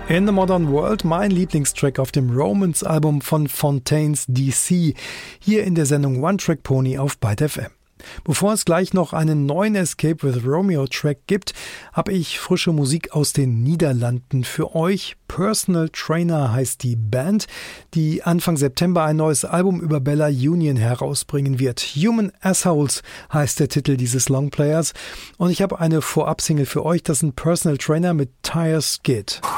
In the Modern World, mein Lieblingstrack auf dem Romance-Album von Fontaines DC, hier in der Sendung One Track Pony auf Byte FM. Bevor es gleich noch einen neuen Escape with Romeo Track gibt, habe ich frische Musik aus den Niederlanden für euch. Personal Trainer heißt die Band, die Anfang September ein neues Album über Bella Union herausbringen wird. Human Assholes heißt der Titel dieses Longplayers. Und ich habe eine Vorab-Single für euch, das sind Personal Trainer mit Tire Skid.